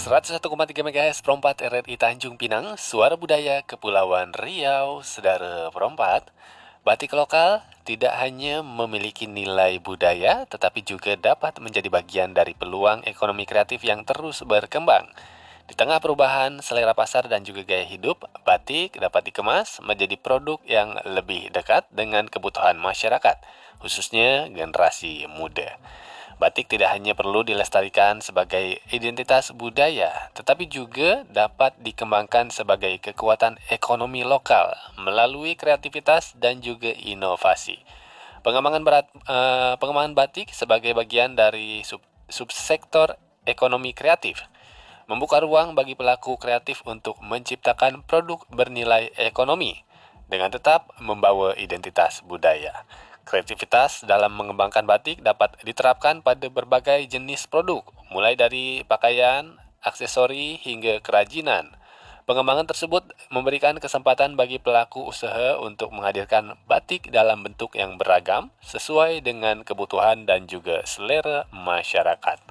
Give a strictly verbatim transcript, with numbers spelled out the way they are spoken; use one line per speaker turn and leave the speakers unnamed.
seratus satu koma tiga MHz Perompat R R I Tanjung Pinang, Suara Budaya Kepulauan Riau, Saudara Perompat. Batik lokal tidak hanya memiliki nilai budaya, tetapi juga dapat menjadi bagian dari peluang ekonomi kreatif yang terus berkembang. Di tengah perubahan selera pasar dan juga gaya hidup, batik dapat dikemas menjadi produk yang lebih dekat dengan kebutuhan masyarakat, khususnya generasi muda. Batik tidak hanya perlu dilestarikan sebagai identitas budaya, tetapi juga dapat dikembangkan sebagai kekuatan ekonomi lokal melalui kreativitas dan juga inovasi. Pengembangan berat, eh, pengembangan batik sebagai bagian dari sub, subsektor ekonomi kreatif membuka ruang bagi pelaku kreatif untuk menciptakan produk bernilai ekonomi dengan tetap membawa identitas budaya. Kreativitas dalam mengembangkan batik dapat diterapkan pada berbagai jenis produk, mulai dari pakaian, aksesori, hingga kerajinan. Pengembangan tersebut memberikan kesempatan bagi pelaku usaha untuk menghadirkan batik dalam bentuk yang beragam, sesuai dengan kebutuhan dan juga selera masyarakat.